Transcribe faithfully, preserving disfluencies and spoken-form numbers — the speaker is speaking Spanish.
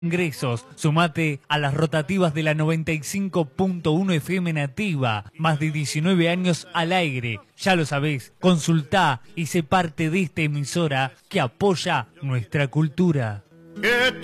ingresos. Sumate a las rotativas de la noventa y cinco punto uno F M Nativa. Más de diecinueve años al aire. Ya lo sabés, consultá y sé parte de esta emisora que apoya nuestra cultura.